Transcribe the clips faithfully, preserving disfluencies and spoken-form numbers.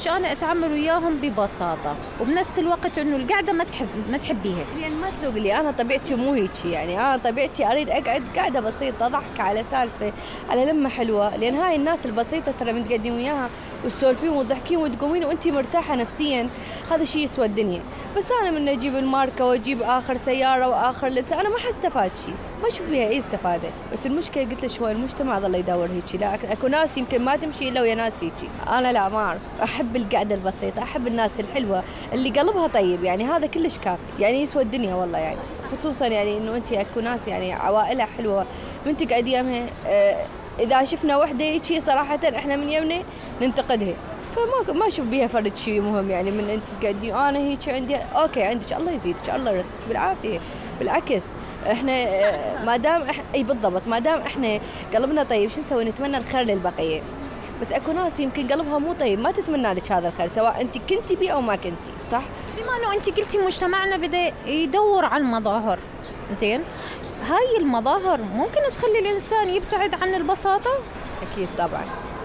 بدك أنا أتعامل وياهم ببساطة، وبنفس الوقت إنه القعدة ما تحب ما تحبيها. يعني ما تلوق لي، أنا طبيعتي مو هيك، يعني أنا طبيعتي أريد أقعد قعدة بسيطة، ضحك على سالفة على لمة حلوة، لأن هاي الناس البسيطة ترى من تقدمين وياها وتسولفين وتضحكين وتقومين وأنتي مرتاحة نفسيا، هذا شيء يسوى الدنيا. بس أنا من أجيب الماركة وأجيب آخر سيارة وآخر لبس، أنا ما حستفاد شيء، ما أشوف بها أي استفادة. بس المشكلة قلت لك هو المجتمع ظل يدور هيك، لا أكو ناس يمكن ما تمشي إلا ويا ناس هيك. أنا لا، ما أعرف، أحب القعدة البسيطة، أحب الناس الحلوة اللي قلبها طيب، يعني هذا كلش كافي، يعني يسوى الدنيا والله. يعني خصوصا يعني إنه أنت أكو ناس يعني عوائلها حلوة من تقعد يمها. آه إذا شفنا وحدة هيك صراحة إحنا من يمنا ننتقدها، فما ما أشوف بيها فرد شيء مهم. يعني من أنت تقعدين أنا هيك عندي أوكي، عندك الله يزيدك، الله يرزقك بالعافية. بالعكس احنا ما دام احنا اي بالضبط، ما دام احنا قلبنا طيب شو نسوي؟ نتمنى الخير للبقيه. بس اكو ناس يمكن قلبها مو طيب ما تتمنى لك هذا الخير، سواء انت كنتي بيه او ما كنتي، صح؟ بما انه انت قلتي مجتمعنا بدا يدور على المظاهر، زين هاي المظاهر ممكن تخلي الانسان يبتعد عن البساطه؟ اكيد طبعا،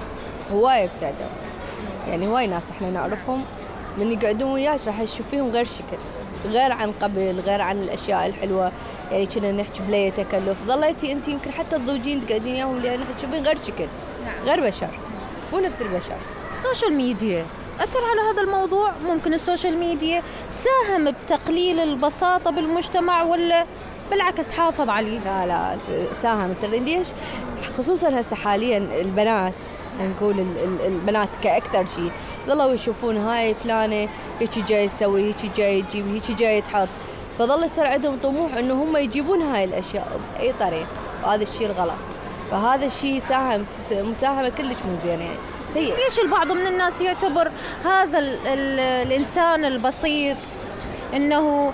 هواي يبتعدوا. يعني هواي ناس احنا نعرفهم من يقعدون وياك راح تشوفيهم غير شكل، غير عن قبل، غير عن الاشياء الحلوه. يعني كنا نحكي بلا تكلف، ظليتي انت يمكن حتى الزوجين تقعدين وياهم لان تشوفين غير شكل، نعم. غير بشر، مو نفس البشر. السوشيال ميديا أثر على هذا الموضوع؟ ممكن السوشيال ميديا ساهم بتقليل البساطة بالمجتمع ولا بالعكس حافظ عليه؟ لا لا ساهم. ترى ليش؟ خصوصا هسه حاليا البنات، نقول البنات كأكثر شيء ظلوا يشوفون هاي فلانة هيك جاي تسوي، هيك جاي تجيب، هيك جاي تحط، فظل يصير عندهم طموح انه هم يجيبون هاي الاشياء باي طريق، وهذا الشيء الغلط. فهذا الشيء ساهم مساهمة كلش مو زينة، يعني سيء. ليش البعض من الناس يعتبر هذا ال ال الإنسان البسيط إنه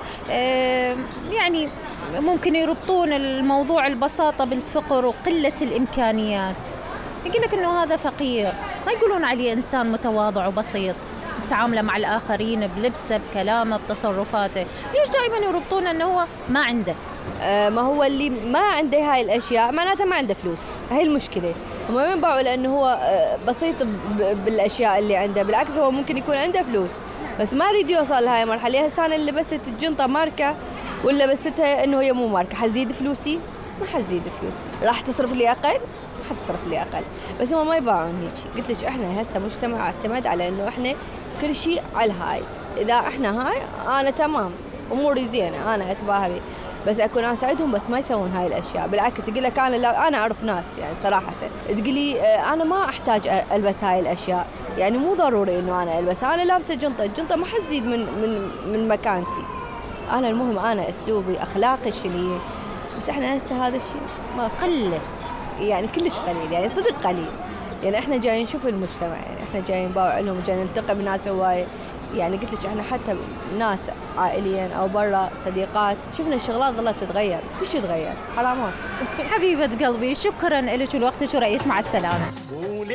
يعني ممكن يربطون الموضوع البساطة بالفقر وقلة الإمكانيات؟ يقول لك إنه هذا فقير، ما يقولون عليه إنسان متواضع وبسيط تعامله مع الآخرين بلبسه بكلامه بتصرفاته. ليش دائما يربطون أنه هو ما عنده؟ آه ما هو اللي ما عنده هاي الأشياء معناته ما عنده فلوس، هاي المشكلة. هم ما ينبعوا لأنه هو آه بسيط بالأشياء اللي عنده، بالعكس هو ممكن يكون عنده فلوس بس ما يريد يوصل لهاي المرحلة. هسه أنا اللي لبست الجنطة ماركة ولا لبستها إنه هي مو ماركة، حزيد فلوسي؟ ما حزيد فلوسي. راح تصرف لي أقل؟ حتصرف لي أقل. بس هم ما يباعون هيك. قلت لك إحنا هسه مجتمع اعتمد على إنه إحنا كل شيء على هاي، إذا إحنا هاي أنا تمام أموري زينة أنا أتباهى بي. بس أكو ناس عندهم بس ما يسوون هاي الأشياء، بالعكس يقول لك أنا لا، أنا أعرف ناس يعني صراحة تقولي أنا ما أحتاج ألبس هاي الأشياء، يعني مو ضروري إنه أنا ألبس، أنا لابسة جنطة، الجنطة ما حتزيد من من من مكانتي، أنا المهم أنا أسلوبي أخلاقي شنية. بس إحنا هسه هذا الشيء ما قلة، يعني كلش قليل، يعني صدق قليل. يعني إحنا جايين نشوف المجتمع، يعني إحنا جايين نباوع لهم، جايين نلتقي بناس هواية. يعني قلت لك احنا حتى ناس عائليا او برا صديقات شفنا الشغلات ظلت تتغير، كل شيء تغير، حرامات. حبيبة قلبي شكرا لك ولوقتك ورأيك، مع السلامة.